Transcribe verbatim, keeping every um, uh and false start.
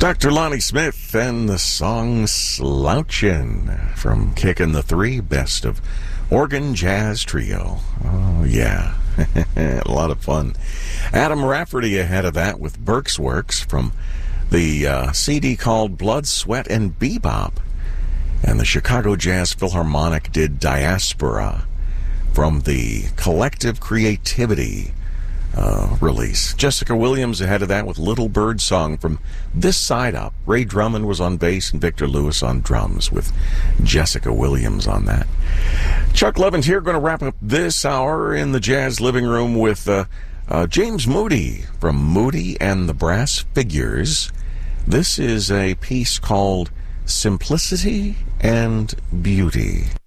Doctor Lonnie Smith and the song Slouchin' from Kickin' the Three, best of organ jazz trio. Oh, yeah. A lot of fun. Adam Rafferty ahead of that with Burke's Works from the uh, C D called Blood, Sweat, and Bebop. And the Chicago Jazz Philharmonic did Diaspora from the Collective Creativity uh, release. Jessica Williams ahead of that with Little Bird Song from This Side Up. Ray Drummond was on bass and Victor Lewis on drums with Jessica Williams on that. Chuck Levins here, going to wrap up this hour in the Jazz Living Room with uh, uh, James Moody from Moody and the Brass Figures. This is a piece called Simplicity and Beauty.